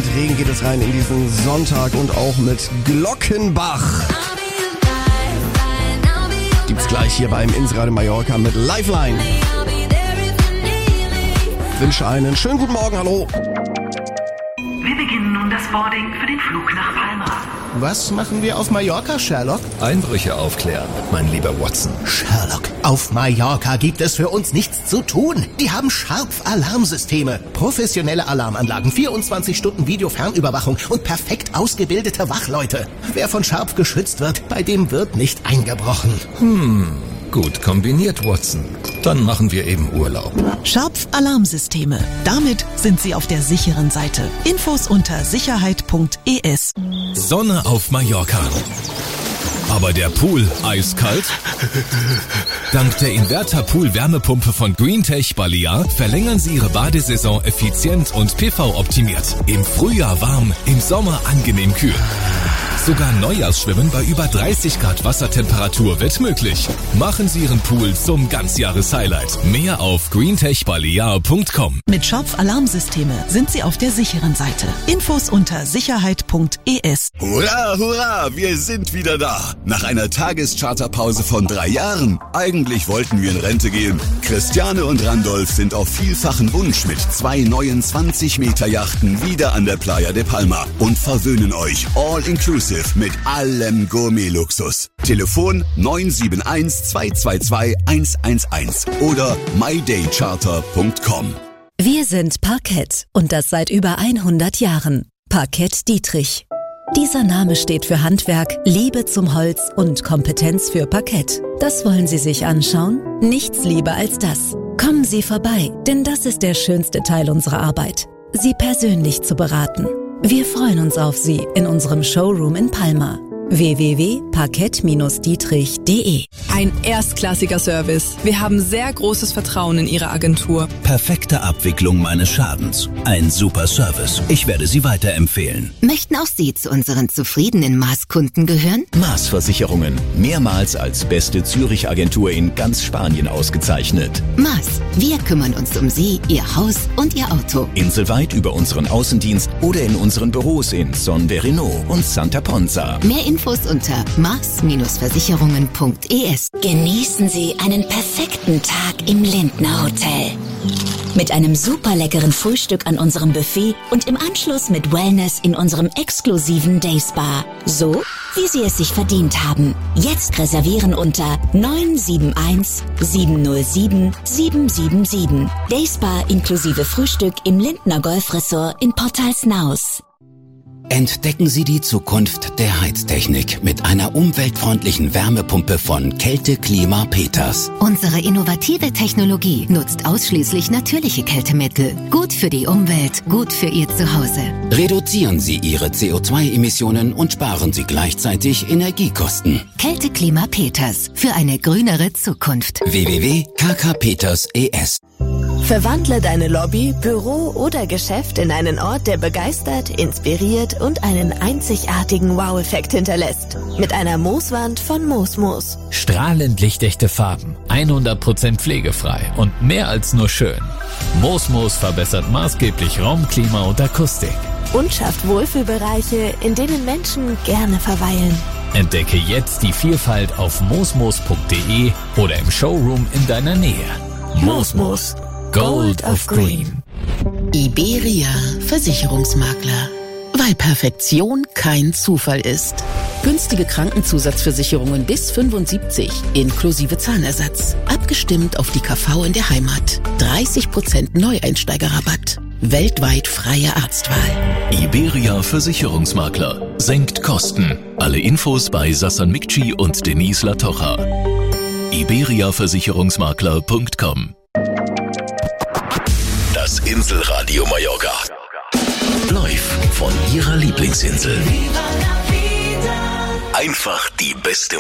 mit Regen geht es rein in diesen Sonntag und auch mit Glockenbach. Gibt's gleich hier beim Inseradio Mallorca mit Lifeline. Ich wünsche einen schönen guten Morgen, hallo. Wir beginnen nun das Boarding für den Flug nach Palma. Was machen wir auf Mallorca, Sherlock? Einbrüche aufklären, mein lieber Watson. Sherlock, auf Mallorca gibt es für uns nichts zu tun. Die haben Scharf-Alarmsysteme, professionelle Alarmanlagen, 24 Stunden Videofernüberwachung und perfekt ausgebildete Wachleute. Wer von Scharf geschützt wird, bei dem wird nicht eingebrochen. Gut kombiniert, Watson. Dann machen wir eben Urlaub. Scharf-Alarmsysteme. Damit sind Sie auf der sicheren Seite. Infos unter sicherheit.es. Sonne auf Mallorca. Aber der Pool eiskalt? Dank der Inverter-Pool-Wärmepumpe von Greentech Balear verlängern Sie Ihre Badesaison effizient und PV-optimiert. Im Frühjahr warm, im Sommer angenehm kühl. Sogar Neujahrsschwimmen bei über 30 Grad Wassertemperatur wird möglich. Machen Sie Ihren Pool zum Ganzjahres-Highlight. Mehr auf greentechbalear.com. Mit Scharf-Alarmsysteme sind Sie auf der sicheren Seite. Infos unter sicherheit.es. Hurra, hurra, wir sind wieder da. Nach einer Tagescharterpause von 3 Jahren. Eigentlich wollten wir in Rente gehen. Christiane und Randolph sind auf vielfachen Wunsch mit 2 neuen 20-Meter-Yachten wieder an der Playa de Palma und verwöhnen euch all-inclusive mit allem Gourmet-Luxus. Telefon 971 222 111 oder mydaycharter.com. Wir sind Parkett und das seit über 100 Jahren. Parkett Dietrich. Dieser Name steht für Handwerk, Liebe zum Holz und Kompetenz für Parkett. Das wollen Sie sich anschauen? Nichts lieber als das. Kommen Sie vorbei, denn das ist der schönste Teil unserer Arbeit. Sie persönlich zu beraten. Wir freuen uns auf Sie in unserem Showroom in Palma. www.parkett-dietrich.de. Ein erstklassiger Service. Wir haben sehr großes Vertrauen in Ihre Agentur. Perfekte Abwicklung meines Schadens. Ein super Service. Ich werde Sie weiterempfehlen. Möchten auch Sie zu unseren zufriedenen Maß-Kunden gehören? Maß Versicherungen. Mehrmals als beste Zürich-Agentur in ganz Spanien ausgezeichnet. Maß. Wir kümmern uns um Sie, Ihr Haus und Ihr Auto. Inselweit über unseren Außendienst oder in unseren Büros in Son Verino und Santa Ponza. Mehr Infos unter maß-versicherungen.es. Genießen Sie einen perfekten Tag im Lindner Hotel. Mit einem super leckeren Frühstück an unserem Buffet und im Anschluss mit Wellness in unserem exklusiven Dayspa. So, wie Sie es sich verdient haben. Jetzt reservieren unter 971 707 777. Dayspa inklusive Frühstück im Lindner Golfresort in Portalsnaus. Entdecken Sie die Zukunft der Heiztechnik mit einer umweltfreundlichen Wärmepumpe von Kälte Klima Peters. Unsere innovative Technologie nutzt ausschließlich natürliche Kältemittel. Gut für die Umwelt, gut für Ihr Zuhause. Reduzieren Sie Ihre CO2-Emissionen und sparen Sie gleichzeitig Energiekosten. Kälte Klima Peters für eine grünere Zukunft. www.kkpeters.es. Verwandle deine Lobby, Büro oder Geschäft in einen Ort, der begeistert, inspiriert und einen einzigartigen Wow-Effekt hinterlässt. Mit einer Mooswand von Moosmoos. Strahlend lichtechte Farben, 100% pflegefrei und mehr als nur schön. Moosmoos verbessert maßgeblich Raum, Klima und Akustik. Und schafft Wohlfühlbereiche, in denen Menschen gerne verweilen. Entdecke jetzt die Vielfalt auf moosmoos.de oder im Showroom in deiner Nähe. Moosmoos. Gold of Green. Iberia Versicherungsmakler. Weil Perfektion kein Zufall ist. Günstige Krankenzusatzversicherungen bis 75, inklusive Zahnersatz. Abgestimmt auf die KV in der Heimat. 30% Neueinsteigerrabatt. Weltweit freie Arztwahl. Iberia Versicherungsmakler. Senkt Kosten. Alle Infos bei Sassan Mikci und Denise Latocha. iberiaversicherungsmakler.com. Das Inselradio Mallorca. Live von Ihrer Lieblingsinsel. Einfach die beste